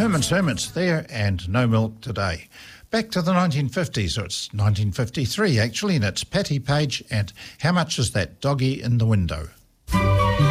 Hermits there, and No Milk Today. Back to the 1950s, or it's 1953 actually, and it's Patti Page and How Much Is That Doggy in the Window?